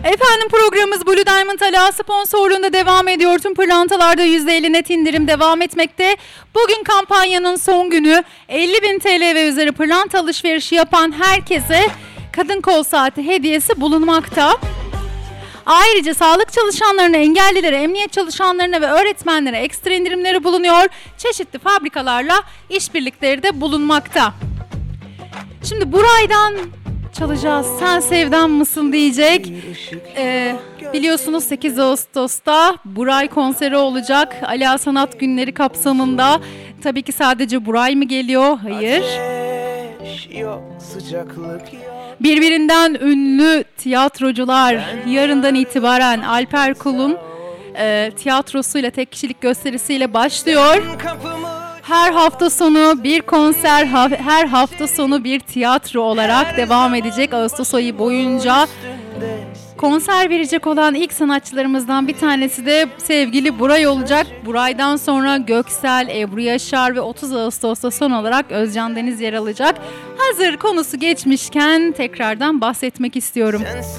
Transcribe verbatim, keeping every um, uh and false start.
Efendim programımız Blue Diamond Ala sponsorluğunda devam ediyor. Tüm pırlantalarda yüzde elli net indirim devam etmekte. Bugün kampanyanın son günü. elli bin T L ve üzeri pırlanta alışverişi yapan herkese kadın kol saati hediyesi bulunmakta. Ayrıca sağlık çalışanlarına, engellilere, emniyet çalışanlarına ve öğretmenlere ekstra indirimleri bulunuyor. Çeşitli fabrikalarla işbirlikleri de bulunmakta. Şimdi Buray'dan çalacağız. Sen sevdam mısın diyecek. Ee, biliyorsunuz sekiz Ağustos'ta Buray konseri olacak. Ala Sanat Günleri kapsamında. Tabii ki sadece Buray mı geliyor? Hayır. Birbirinden ünlü tiyatrocular yarından itibaren Alper Kul'un e, tiyatrosuyla, tek kişilik gösterisiyle başlıyor. Her hafta sonu bir konser, her hafta sonu bir tiyatro olarak devam edecek Ağustos ayı boyunca. Konser verecek olan ilk sanatçılarımızdan bir tanesi de sevgili Buray olacak. Buray'dan sonra Göksel, Ebru Yaşar ve otuz Ağustos'ta son olarak Özcan Deniz yer alacak. Hazır konusu geçmişken tekrardan bahsetmek istiyorum.